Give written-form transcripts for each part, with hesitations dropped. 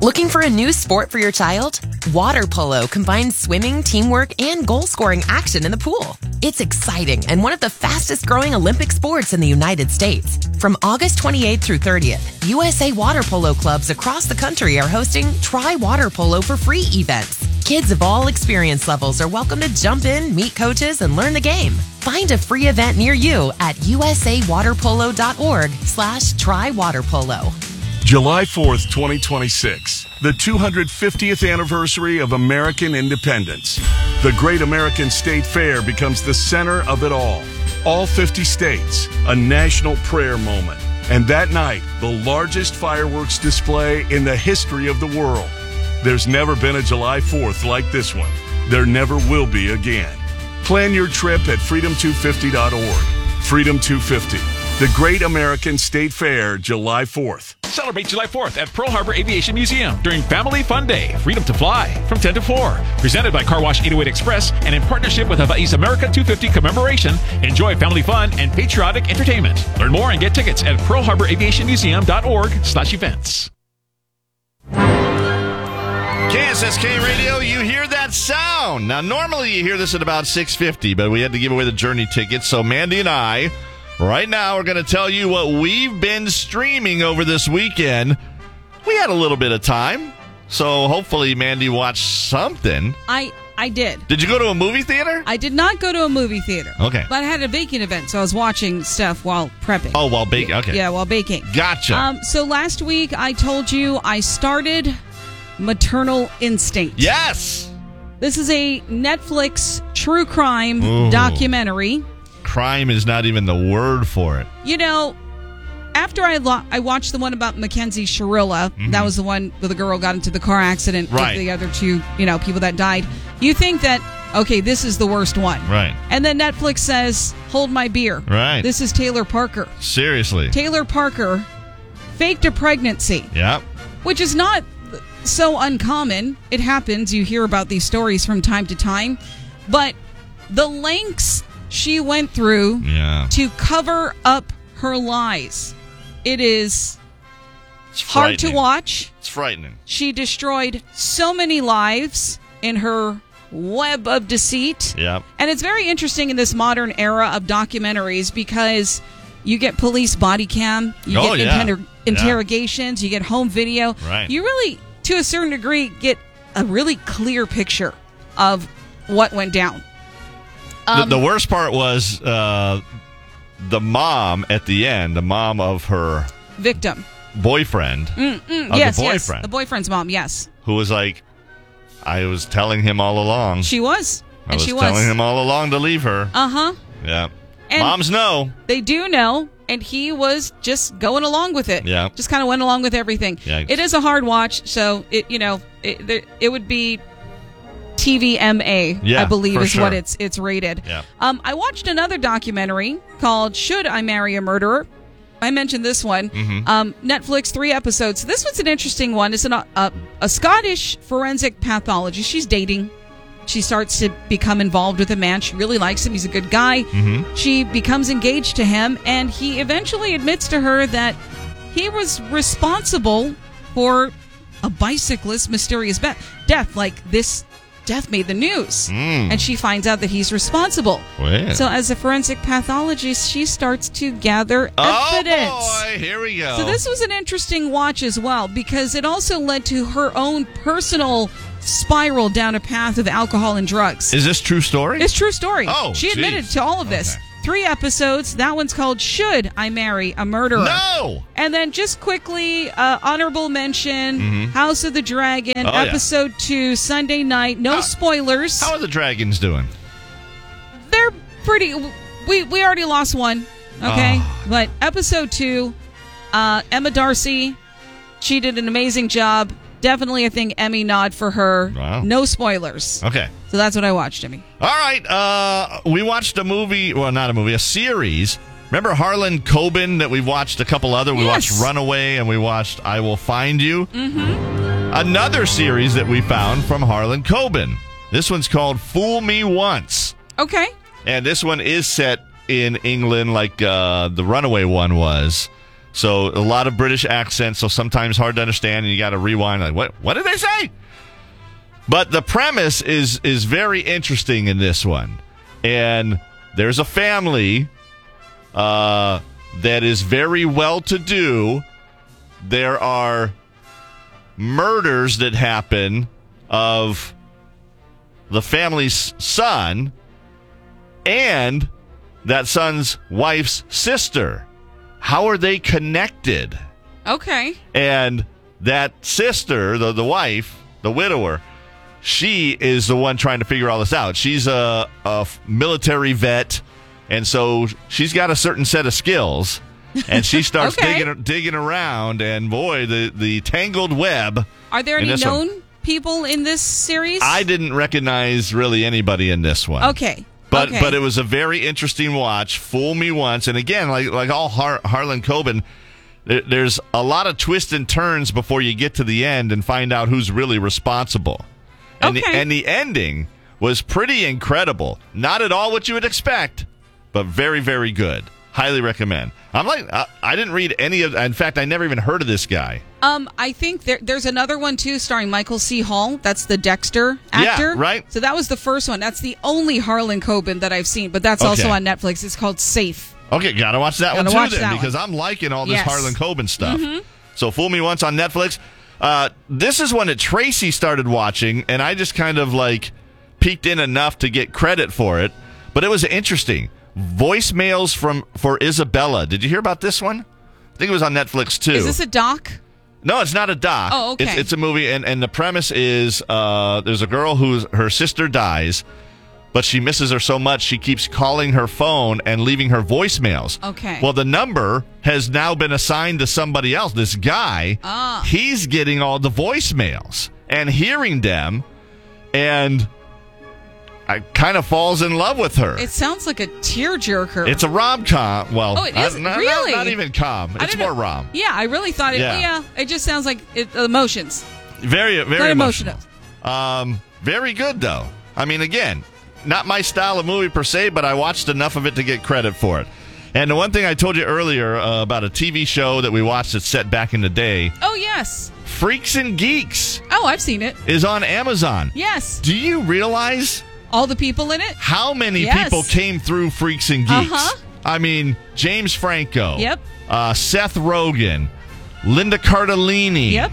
Looking for a new sport for your child? Water polo combines swimming, teamwork, and goal-scoring action in the pool. It's exciting and one of the fastest-growing Olympic sports in the United States. From August 28th through 30th, USA Water Polo clubs across the country are hosting Try Water Polo for Free events. Kids of all experience levels are welcome to jump in, meet coaches, and learn the game. Find a free event near you at usawaterpolo.org/trywaterpolo. July 4th, 2026, the 250th anniversary of American independence. The Great American State Fair becomes the center of it all. All 50 states, a national prayer moment. And that night, the largest fireworks display in the history of the world. There's never been a July 4th like this one. There never will be again. Plan your trip at freedom250.org. Freedom 250. The Great American State Fair, July 4th. Celebrate July 4th at Pearl Harbor Aviation Museum during Family Fun Day. Freedom to Fly from 10 to 4. Presented by Car Wash 808 Express and in partnership with Hawaii's America 250 commemoration. Enjoy family fun and patriotic entertainment. Learn more and get tickets at pearlharboraviationmuseum.org/events. KSSK Radio, you hear that sound. Now, normally you hear this at about 6:50, but we had to give away the Journey tickets, so Mandy and I, right now, we're going to tell you what we've been streaming over this weekend. We had a little bit of time, so hopefully Mandy watched something. I did. Did you go to a movie theater? I did not go to a movie theater. Okay. But I had a baking event, so I was watching stuff while prepping. Oh, while baking. Okay. Yeah, while baking. Gotcha. So last week, I told you I started Maternal Instinct. Yes! This is a Netflix true crime documentary. Crime is not even the word for it. You know, after I watched the one about Mackenzie Shirilla, that was the one where the girl got into the car accident with the other two, people that died. You think that, okay, this is the worst one. Right. And then Netflix says, hold my beer. Right. This is Taylor Parker. Seriously. Taylor Parker faked a pregnancy. Yep. Which is not so uncommon. It happens. You hear about these stories from time to time. But the lengths she went through to cover up her lies. It's hard to watch. It's frightening. She destroyed so many lives in her web of deceit. Yep. And it's very interesting in this modern era of documentaries because you get police body cam, you get interrogations, you get home video. Right. You really, to a certain degree, get a really clear picture of what went down. The worst part was the mom at the end, the mom of her victim boyfriend. Yes, the boyfriend's mom, yes. Who was like, I was telling him all along. She was. I was telling him all along to leave her. Uh-huh. Yeah. And moms know. They do know, and he was just going along with it. Yeah. Just kind of went along with everything. Yikes. It is a hard watch, so it would be TVMA, I believe is what it's rated. Yeah. I watched another documentary called Should I Marry a Murderer? I mentioned this one. Netflix, 3 episodes. This one's an interesting one. It's a Scottish forensic pathologist. She's dating. She starts to become involved with a man. She really likes him. He's a good guy. She becomes engaged to him, and he eventually admits to her that he was responsible for a bicyclist's mysterious death. Like, this death made the news. And she finds out that he's responsible. Wow. So as a forensic pathologist, she starts to gather evidence. Oh, boy. Here we go. So this was an interesting watch as well, because it also led to her own personal spiral down a path of alcohol and drugs. Is this true story? It's true story. Oh, she admitted to all of this. Okay. 3 episodes. That one's called Should I Marry a Murderer? No! And then just quickly, honorable mention, House of the Dragon, episode 2, Sunday night. No spoilers. How are the dragons doing? They're pretty... We already lost one, okay? But episode 2, Emma Darcy, she did an amazing job. Definitely, I think, Emmy nod for her. Wow. No spoilers. Okay. So that's what I watched, Jimmy. All right. We watched a movie. Well, not a movie. A series. Remember Harlan Coben that we've watched a couple other? We watched Runaway and we watched I Will Find You. Another series that we found from Harlan Coben. This one's called Fool Me Once. Okay. And this one is set in England like the Runaway one was. So a lot of British accents, so sometimes hard to understand, and you got to rewind. Like, what did they say? But the premise is very interesting in this one. And there's a family that is very well-to-do. There are murders that happen of the family's son and that son's wife's sister. How are they connected? Okay. And that sister, the wife, the widower, she is the one trying to figure all this out. She's a military vet, and so she's got a certain set of skills, and she starts digging around, and boy, the tangled web. Are there any known people in this series? I didn't recognize really anybody in this one. Okay. But it was a very interesting watch. Fool me once. And again, like all Harlan Coben, there's a lot of twists and turns before you get to the end and find out who's really responsible. And, the ending was pretty incredible. Not at all what you would expect, but very, very good. Highly recommend. I didn't read any of. In fact, I never even heard of this guy. I think there's another one too, starring Michael C. Hall. That's the Dexter actor. Yeah, right. So that was the first one. That's the only Harlan Coben that I've seen, but that's also on Netflix. It's called Safe. Okay, gotta watch that one too then, because I'm liking all this Harlan Coben stuff. Mm-hmm. So Fool Me Once on Netflix. This is one that Tracy started watching, and I just kind of peeked in enough to get credit for it. But it was interesting. Voicemails for Isabella. Did you hear about this one? I think it was on Netflix too. Is this a doc? No, it's not a doc. Oh, okay. It's a movie, and the premise is there's a girl her sister dies, but she misses her so much she keeps calling her phone and leaving her voicemails. Okay. Well, the number has now been assigned to somebody else. This guy, he's getting all the voicemails and hearing them, and I kind of falls in love with her. It sounds like a tearjerker. It's a rom-com. Well, it is? Really? Not even com. It's more rom. Yeah, I really thought it. Yeah, it just sounds like emotions. Very, very not emotional. Very good though. I mean, again, not my style of movie per se, but I watched enough of it to get credit for it. And the one thing I told you earlier about a TV show that we watched that's set back in the day. Oh yes. Freaks and Geeks. Oh, I've seen it. Is on Amazon. Yes. Do you realize all the people in it? How many people came through Freaks and Geeks? Uh-huh. I mean, James Franco. Yep. Seth Rogen. Linda Cardellini. Yep.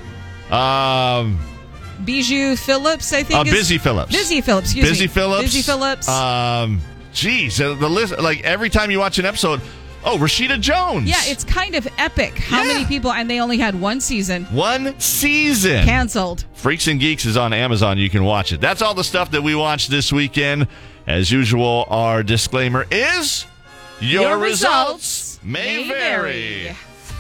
Bijou Phillips, I think. Busy Phillips. Busy Phillips, excuse me. Busy Phillips. Busy Phillips. Geez, the list, every time you watch an episode, Rashida Jones. Yeah, it's kind of epic. How many people, and they only had one season. One season. Canceled. Freaks and Geeks is on Amazon. You can watch it. That's all the stuff that we watched this weekend. As usual, our disclaimer is your results may vary.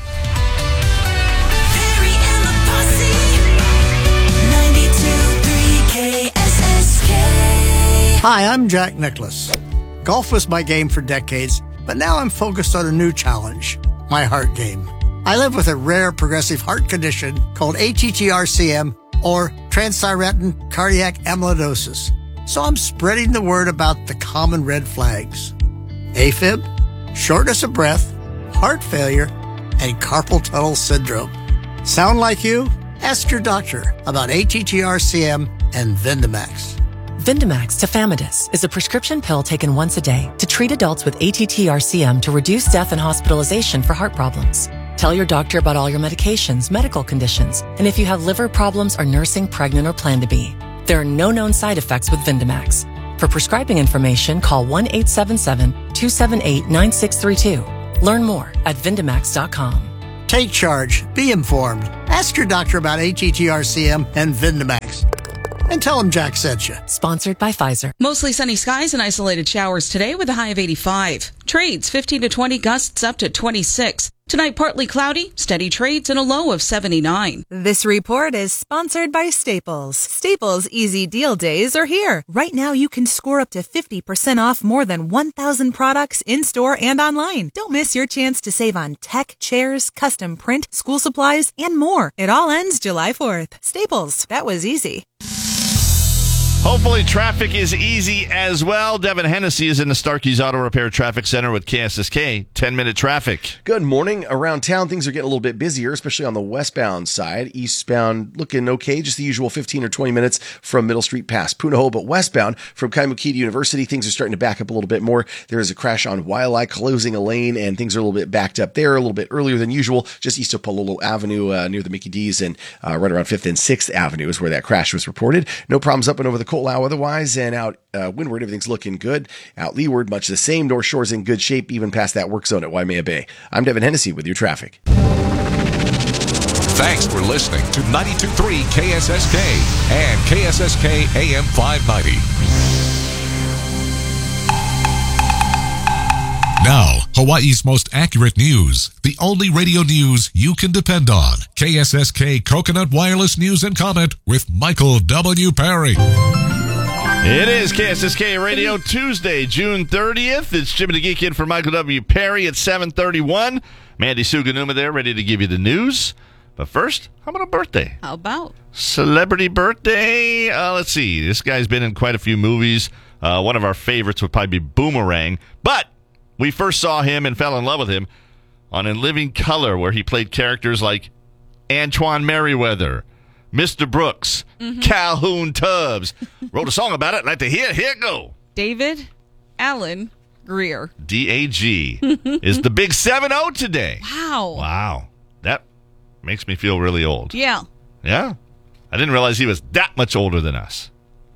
Hi, I'm Jack Nicklaus. Golf was my game for decades, but now I'm focused on a new challenge, my heart game. I live with a rare progressive heart condition called ATTR-CM, or transthyretin cardiac amyloidosis. So I'm spreading the word about the common red flags: AFib, shortness of breath, heart failure, and carpal tunnel syndrome. Sound like you? Ask your doctor about ATTR-CM and Vindamax. Vindamax tafamidis is a prescription pill taken once a day to treat adults with ATTR-CM to reduce death and hospitalization for heart problems. Tell your doctor about all your medications, medical conditions, and if you have liver problems, are nursing, pregnant, or plan to be. There are no known side effects with Vindamax. For prescribing information, call 1-877-278-9632. Learn more at Vindamax.com. Take charge. Be informed. Ask your doctor about ATTR-CM and Vindamax. And tell them Jack sent you. Sponsored by Pfizer. Mostly sunny skies and isolated showers today with a high of 85. Trades 15 to 20, gusts up to 26. Tonight, partly cloudy, steady trades, and a low of 79. This report is sponsored by Staples. Staples Easy Deal Days are here. Right now, you can score up to 50% off more than 1,000 products in-store and online. Don't miss your chance to save on tech, chairs, custom print, school supplies, and more. It all ends July 4th. Staples. That was easy. Hopefully traffic is easy as well. Devin Hennessy is in the Starkey's Auto Repair Traffic Center with KSSK 10-minute traffic. Good morning. Around town, things are getting a little bit busier, especially on the westbound side. Eastbound looking okay, just the usual 15 or 20 minutes from Middle Street past Punahou. But westbound from Kaimukita University, things are starting to back up a little bit more. There is a crash on Waialae closing a lane, and things are a little bit backed up there a little bit earlier than usual, just east of Palolo Avenue near the Mickey D's, and right around 5th and 6th Avenue is where that crash was reported. No problems up and over the Ko'olau otherwise, and out windward, everything's looking good. Out leeward, much the same. North Shore's in good shape, even past that work zone at Waimea Bay. I'm Devin Hennessy with your traffic. Thanks for listening to 92.3 KSSK and KSSK AM 590. Now, Hawaii's most accurate news. The only radio news you can depend on. KSSK Coconut Wireless News and Comment with Michael W. Perry. It is KSSK Radio Tuesday, June 30th. It's Jimmy the Geek in for Michael W. Perry at 7:31. Mandy Suganuma there, ready to give you the news. But first, how about a birthday? How about? Celebrity birthday. Let's see. This guy's been in quite a few movies. One of our favorites would probably be Boomerang. But we first saw him and fell in love with him on In Living Color, where he played characters like Antoine Merriweather, Mr. Brooks, Calhoun Tubbs. Wrote a song about it. Like to hear it. Here it go. David Alan Grier. DAG is the big 7-0 today. Wow. Wow. That makes me feel really old. Yeah. Yeah? I didn't realize he was that much older than us.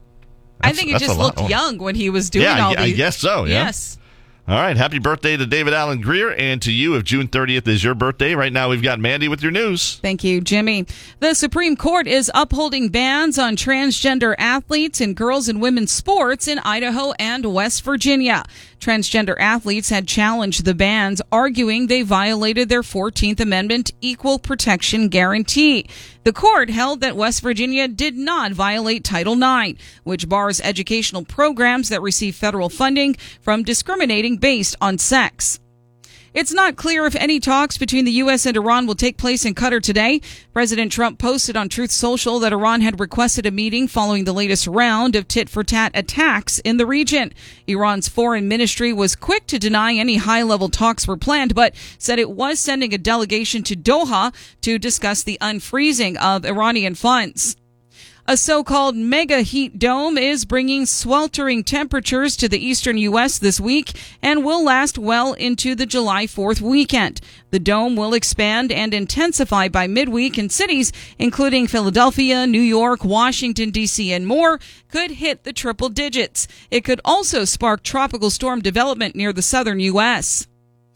I think he just looked young when he was doing all these. I guess so, yeah. Yes. All right, happy birthday to David Alan Grier, and to you if June 30th is your birthday. Right now we've got Mandy with your news. Thank you, Jimmy. The Supreme Court is upholding bans on transgender athletes in girls and women's sports in Idaho and West Virginia. Transgender athletes had challenged the bans, arguing they violated their 14th Amendment equal protection guarantee. The court held that West Virginia did not violate Title IX, which bars educational programs that receive federal funding from discriminating based on sex. It's not clear if any talks between the U.S. and Iran will take place in Qatar today. President Trump posted on Truth Social that Iran had requested a meeting following the latest round of tit-for-tat attacks in the region. Iran's foreign ministry was quick to deny any high-level talks were planned, but said it was sending a delegation to Doha to discuss the unfreezing of Iranian funds. A so-called mega heat dome is bringing sweltering temperatures to the eastern U.S. this week and will last well into the July 4th weekend. The dome will expand and intensify by midweek, and cities, including Philadelphia, New York, Washington, D.C., and more, could hit the triple digits. It could also spark tropical storm development near the southern U.S.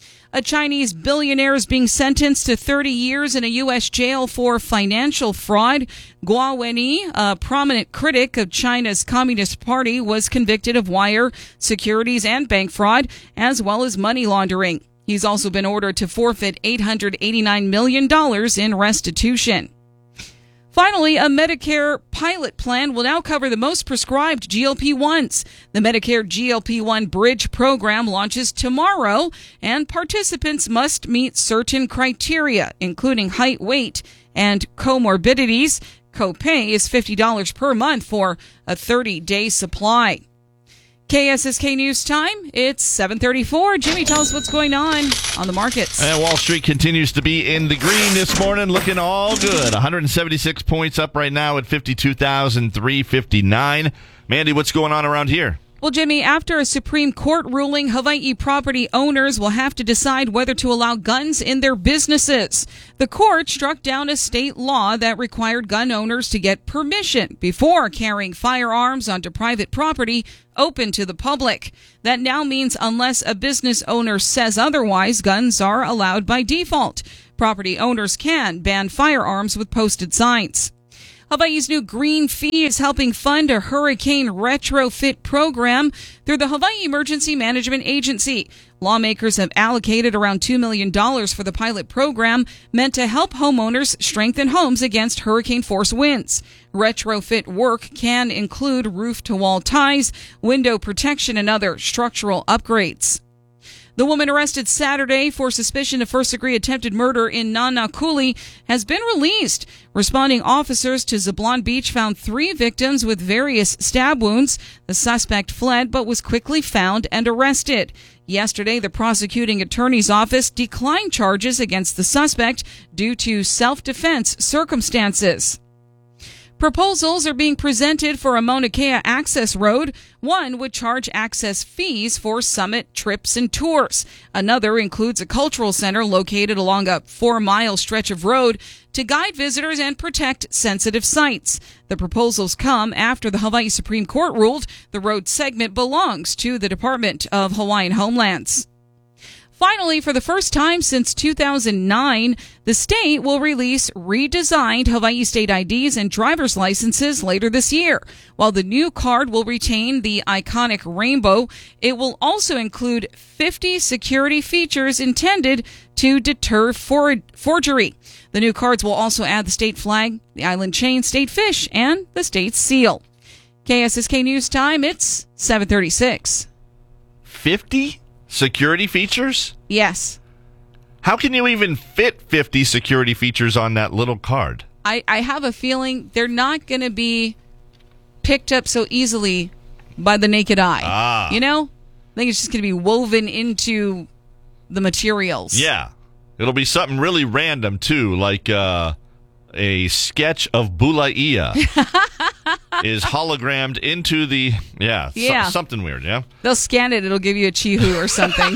A Chinese billionaire is being sentenced to 30 years in a U.S. jail for financial fraud. Guo Wenyi, a prominent critic of China's Communist Party, was convicted of wire, securities, and bank fraud, as well as money laundering. He's also been ordered to forfeit $889 million in restitution. Finally, a Medicare pilot plan will now cover the most prescribed GLP-1s. The Medicare GLP-1 Bridge program launches tomorrow, and participants must meet certain criteria, including height, weight, and comorbidities. Copay is $50 per month for a 30-day supply. KSSK News Time, it's 7:34. Jimmy, tell us what's going on the markets. And Wall Street continues to be in the green this morning, looking all good. 176 points up right now at 52,359. Mandy, what's going on around here? Well, Jimmy, after a Supreme Court ruling, Hawaii property owners will have to decide whether to allow guns in their businesses. The court struck down a state law that required gun owners to get permission before carrying firearms onto private property open to the public. That now means unless a business owner says otherwise, guns are allowed by default. Property owners can ban firearms with posted signs. Hawaii's new green fee is helping fund a hurricane retrofit program through the Hawaii Emergency Management Agency. Lawmakers have allocated around $2 million for the pilot program meant to help homeowners strengthen homes against hurricane-force winds. Retrofit work can include roof-to-wall ties, window protection, and other structural upgrades. The woman arrested Saturday for suspicion of first-degree attempted murder in Nanakuli has been released. Responding officers to Zablon Beach found 3 victims with various stab wounds. The suspect fled but was quickly found and arrested. Yesterday, the prosecuting attorney's office declined charges against the suspect due to self-defense circumstances. Proposals are being presented for a Mauna Kea access road. One would charge access fees for summit trips and tours. Another includes a cultural center located along a 4-mile stretch of road to guide visitors and protect sensitive sites. The proposals come after the Hawaii Supreme Court ruled the road segment belongs to the Department of Hawaiian Homelands. Finally, for the first time since 2009, the state will release redesigned Hawaii state IDs and driver's licenses later this year. While the new card will retain the iconic rainbow, it will also include 50 security features intended to deter forgery. The new cards will also add the state flag, the island chain, state fish, and the state seal. KSSK News Time, it's 7:36. 50 security features? Yes. How can you even fit 50 security features on that little card? I have a feeling they're not going to be picked up so easily by the naked eye. You know? I think it's just going to be woven into the materials. Yeah. It'll be something really random, too, like a sketch of Bulai'a is hologrammed into the... Yeah. Something weird, yeah? They'll scan it. It'll give you a chihu or something.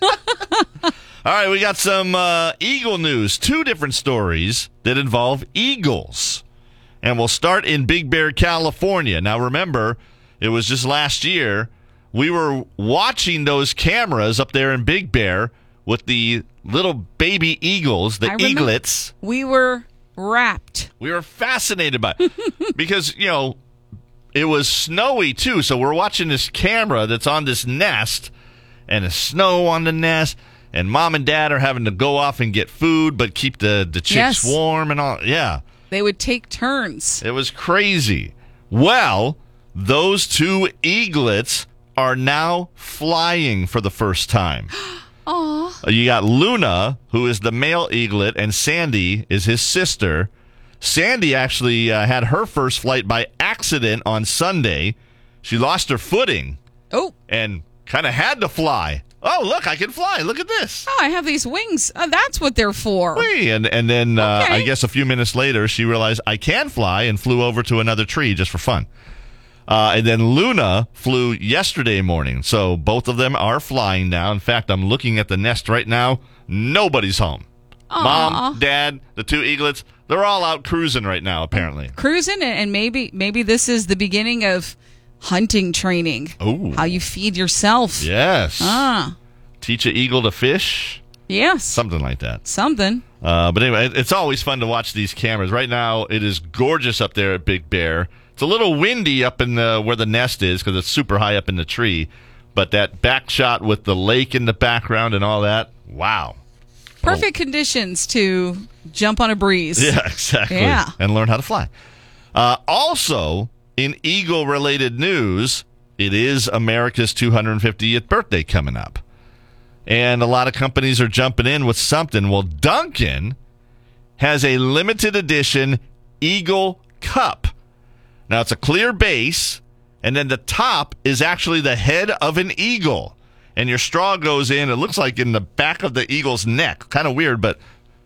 All right, we got some eagle news. 2 different stories that involve eagles. And we'll start in Big Bear, California. Now, remember, it was just last year. We were watching those cameras up there in Big Bear with the little baby eagles, the eaglets. We were wrapped. We were fascinated by it. Because, you know, it was snowy, too. So we're watching this camera that's on this nest, and the snow on the nest. And mom and dad are having to go off and get food, but keep the chicks warm and all. Yeah. They would take turns. It was crazy. Well, those 2 eaglets are now flying for the first time. Aww. You got Luna, who is the male eaglet, and Sandy is his sister. Sandy actually had her first flight by accident on Sunday. She lost her footing. And kind of had to fly. Oh, look, I can fly. Look at this. Oh, I have these wings. Oh, that's what they're for. And then I guess a few minutes later, she realized I can fly and flew over to another tree just for fun. And then Luna flew yesterday morning. So both of them are flying now. In fact, I'm looking at the nest right now. Nobody's home. Aww. Mom, Dad, the 2 eaglets, they're all out cruising right now, apparently. Cruising, and maybe this is the beginning of hunting training. Oh. How you feed yourself. Yes. Teach an eagle to fish. Yes. Something like that. Something. But anyway, it's always fun to watch these cameras. Right now, it is gorgeous up there at Big Bear. It's a little windy up in where the nest is because it's super high up in the tree. But that back shot with the lake in the background and all that, wow. Perfect conditions to jump on a breeze. Yeah, exactly. Yeah. And learn how to fly. Also, in eagle-related news, it is America's 250th birthday coming up. And a lot of companies are jumping in with something. Well, Dunkin' has a limited edition Eagle Cup. Now, it's a clear base, and then the top is actually the head of an eagle. And your straw goes in, it looks like in the back of the eagle's neck. Kind of weird, but...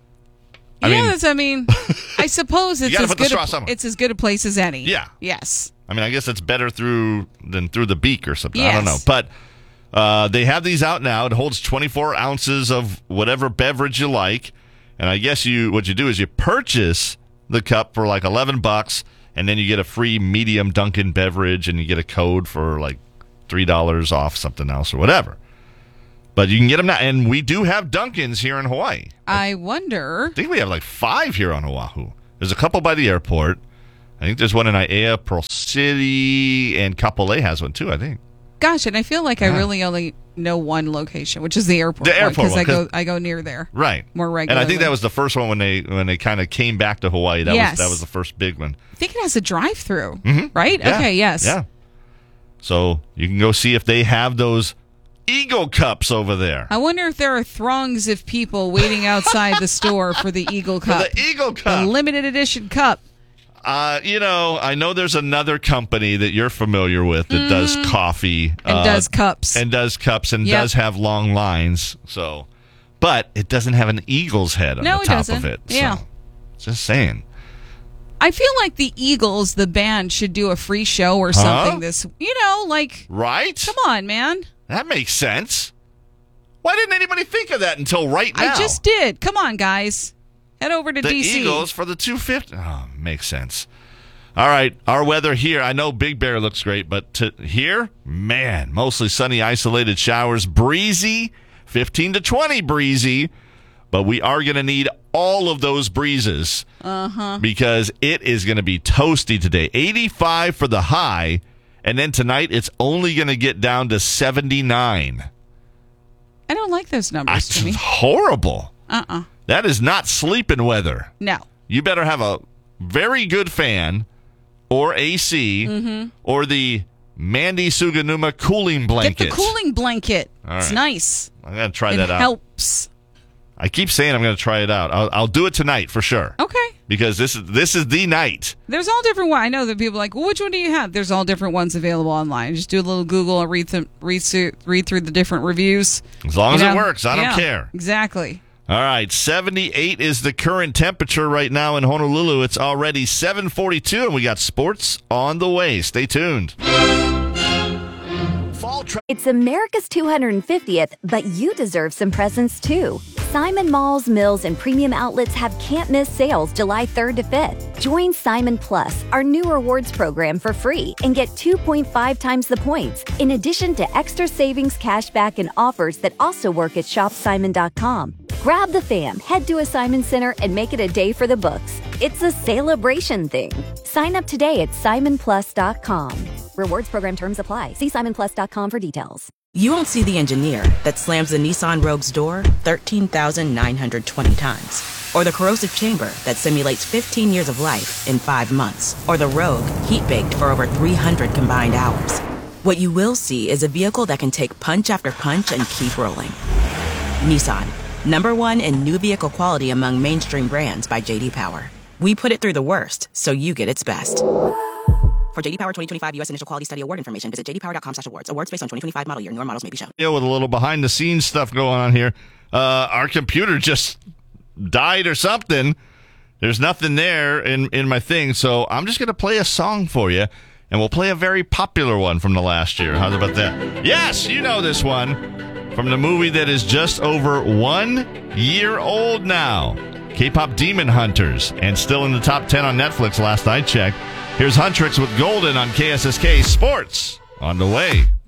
I suppose it's as good a place as any. Yeah. Yes. I mean, I guess it's better than through the beak or something. Yes. I don't know. But they have these out now. It holds 24 ounces of whatever beverage you like. And I guess what you do is you purchase the cup for like $11, and then you get a free medium Dunkin' beverage, and you get a code for like $3 off something else or whatever. But you can get them now. And we do have Dunkins here in Hawaii. I wonder. I think we have like 5 here on Oahu. There's a couple by the airport. I think there's one in Aiea, Pearl City, and Kapolei has one too, I think. Gosh, and I feel like I really only know one location, which is the airport. The airport one, because I go near there. Right. More regularly. And I think that was the first one when they kind of came back to Hawaii. That was the first big one. I think it has a drive-through, Mm-hmm. right? Yeah. Okay, yes. Yeah. So you can go see if they have those Eagle Cups over there. I wonder if there are throngs of people waiting outside the store for the Eagle Cup. For the Eagle Cup. The limited edition cup. I know there's another company that you're familiar with that does coffee. And does cups. And does cups and does have long lines. So, but it doesn't have an eagle's head on the top of it. Yeah. So, just saying. I feel like the Eagles, the band, should do a free show or something Right? Come on, man. That makes sense. Why didn't anybody think of that until right now? I just did. Come on, guys. Head over to the DC. Eagles for the 250. Oh, makes sense. All right, our weather here. I know Big Bear looks great, but here, man, mostly sunny, isolated showers, breezy, 15 to 20 breezy. But we are going to need all of those breezes because it is going to be toasty today. 85 for the high, and then tonight it's only going to get down to 79. I don't like those numbers to me. It's horrible. Uh-uh. That is not sleeping weather. No. You better have a very good fan or AC or the Mandy Suganuma cooling blanket. Get the cooling blanket. All It's right. nice. I'm going to try that out. It helps. I keep saying I'm going to try it out. I'll do it tonight for sure. Okay. Because this is the night. There's all different ones. I know that people are like, well, which one do you have? There's all different ones available online. Just do a little Google and read through the different reviews. As long as it works, I don't care. Exactly. All right, 78 is the current temperature right now in Honolulu. It's already 7:42, and we got sports on the way. Stay tuned. It's America's 250th, but you deserve some presents too. Simon Malls, Mills, and Premium Outlets have can't-miss sales July 3rd to 5th. Join Simon Plus, our new rewards program, for free and get 2.5 times the points, in addition to extra savings, cashback, and offers that also work at shopsimon.com. Grab the fam, head to a Simon Center, and make it a day for the books. It's a celebration thing. Sign up today at simonplus.com. Rewards program terms apply. See simonplus.com for details. You won't see the engineer that slams the Nissan Rogue's door 13,920 times. Or the corrosive chamber that simulates 15 years of life in 5 months. Or the Rogue heat-baked for over 300 combined hours. What you will see is a vehicle that can take punch after punch and keep rolling. Nissan, #1 in new vehicle quality among mainstream brands by J.D. Power. We put it through the worst, so you get its best. For J.D. Power 2025 U.S. Initial Quality Study Award information, visit jdpower.com/awards. Awards based on 2025 model year. Newer models may be shown. With a little behind-the-scenes stuff going on here. Our computer just died or something. There's nothing there in my thing, so I'm just going to play a song for you, and we'll play a very popular one from the last year. How's about that? Yes, you know this one. From the movie that is just over 1 year old now. K-pop Demon Hunters, and still in the top 10 on Netflix last I checked. Here's Huntrix with Golden on KSSK Sports on the way.